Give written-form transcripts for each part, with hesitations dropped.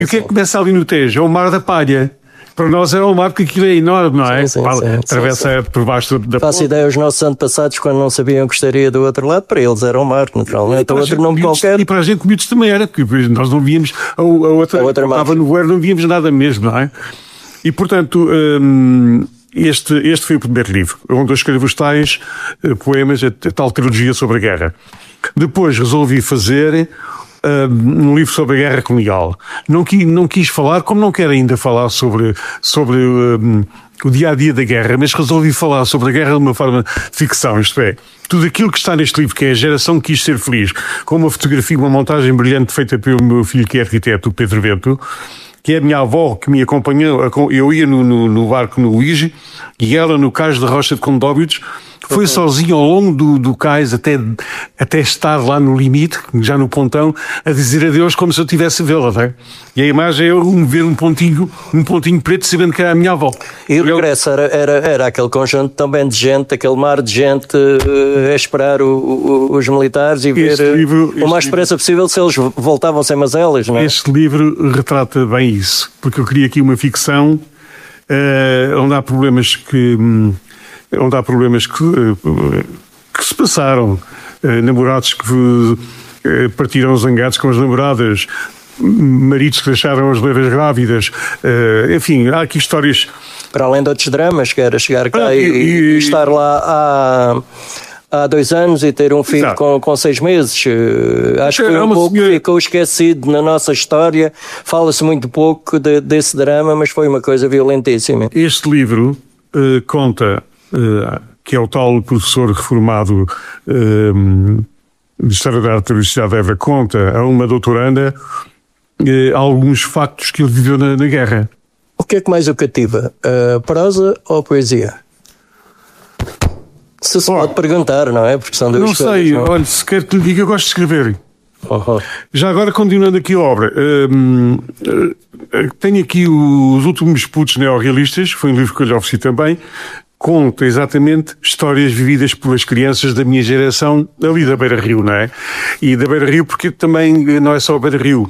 E o que é que começa ali no Tejo? É o Mar da Palha. Para nós é um mar porque aquilo é enorme, não é? Atravessa por baixo da... Faço ideia, os nossos antepassados, quando não sabiam que estaria do outro lado, para eles era o mar, naturalmente. Outro nome qualquer. E para a gente miúdos também era, porque nós não víamos a outra estava no voeiro, não víamos nada mesmo, não é? E, portanto, este foi o primeiro livro, onde eu escrevo os tais poemas, a tal trilogia sobre a guerra. Depois resolvi fazer um livro sobre a guerra colonial. Não quis falar, como não quero ainda falar sobre o dia-a-dia da guerra, mas resolvi falar sobre a guerra de uma forma de ficção, isto é, tudo aquilo que está neste livro, que é a geração que quis ser feliz, com uma fotografia, uma montagem brilhante feita pelo meu filho que é arquiteto, o Pedro Bento, que é a minha avó que me acompanhou. Eu ia no barco no Luigi e ela no cais da Rocha de Condóbitos foi sozinha ao longo do cais até estar lá no limite, já no pontão, a dizer adeus como se eu tivesse a vê-la, não é? E a imagem é eu ver um pontinho preto sabendo que era a minha avó. E o regresso era aquele conjunto também de gente, aquele mar de gente a esperar os militares e ver o mais depressa possível se eles voltavam sem mazelas, não é? Este livro retrata bem isso, porque eu queria aqui uma ficção onde há problemas que se passaram, namorados que partiram zangados com as namoradas, maridos que deixaram as noivas grávidas, enfim, há aqui histórias. Para além de outros dramas, que era chegar cá e estar lá há 2 anos e ter um filho com 6 meses. Acho que foi um pouco que ficou esquecido na nossa história. Fala-se muito pouco desse drama, mas foi uma coisa violentíssima. Este livro conta, que é o tal professor reformado de História da Arte da Universidade de Évora, conta a uma doutoranda alguns factos que ele viveu na guerra. O que é que mais o cativa? Prosa ou poesia? Se pode perguntar, não é? Porque são não sei, olha, se quer que lhe diga, eu gosto de escrever. Já agora, continuando aqui a obra, tenho aqui os últimos putos neorrealistas, foi um livro que eu lhe ofereci também, conta exatamente histórias vividas pelas crianças da minha geração ali da Beira Rio, não é? E da Beira Rio porque também não é só a Beira Rio.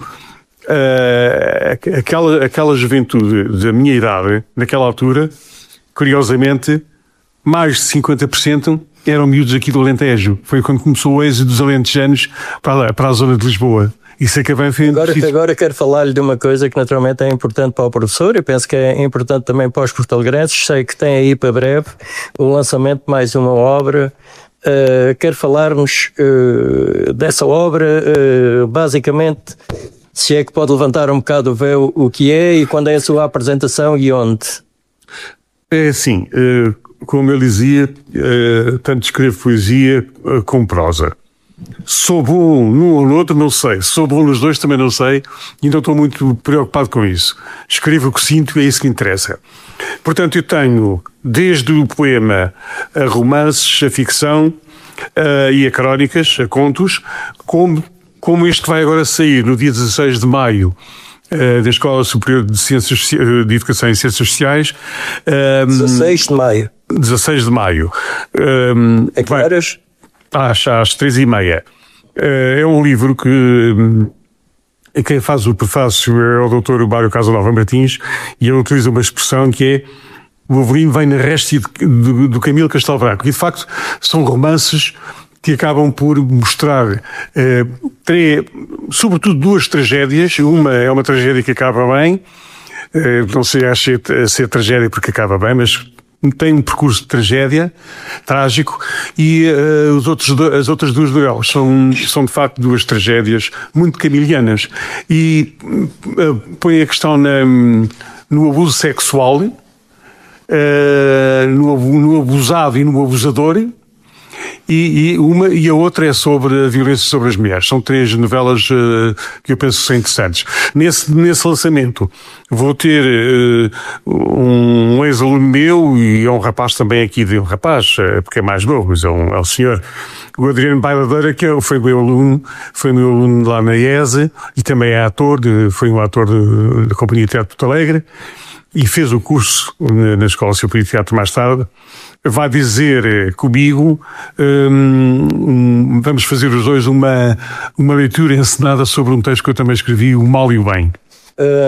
Aquela juventude da minha idade, naquela altura, curiosamente, mais de 50% eram miúdos aqui do Alentejo. Foi quando começou o êxodo dos alentejanos para a zona de Lisboa. Isso é que bem feito. Agora quero falar-lhe de uma coisa que naturalmente é importante para o professor e penso que é importante também para os portalegrenses. Sei que tem aí para breve o lançamento de mais uma obra. Quero falar-nos dessa obra, basicamente, se é que pode levantar um bocado o véu, o que é e quando é a sua apresentação e onde? É assim, como eu dizia, tanto escrevo poesia como prosa. Sou bom num ou no outro, não sei. Sou bom nos dois, também não sei. E não estou muito preocupado com isso. Escrevo o que sinto e é isso que interessa. Portanto, eu tenho, desde o poema a romances, a ficção e a crónicas, a contos, como este vai agora sair no dia 16 de maio, da Escola Superior de Educação e Ciências Sociais. 16 de maio. 16 de maio. A que horas? Às 3h30. É um livro que quem faz o prefácio é o Dr. Mário Casanova Martins e ele utiliza uma expressão que é: o Avelino vem na réstia do Camilo Castelo Branco. E de facto são romances que acabam por mostrar sobretudo 2 tragédias. Uma é uma tragédia que acaba bem, não sei a ser tragédia porque acaba bem, mas tem um percurso de tragédia trágico e as outras 2 delas são de facto 2 tragédias muito camilianas e põe a questão no abuso sexual, no abusado e no abusador. E a outra é sobre a violência sobre as mulheres. São 3 novelas que eu penso que são interessantes. Nesse lançamento vou ter um ex-aluno meu e é um rapaz também aqui, porque é mais novo, mas é um senhor, o Adriano Bailadeira, que foi meu aluno lá na IESE e também é ator, foi um ator da Companhia de Teatro de Porto Alegre e fez o curso na Escola Superior de Teatro mais tarde. Vai dizer comigo, vamos fazer os dois uma leitura encenada sobre um texto que eu também escrevi, O Mal e o Bem.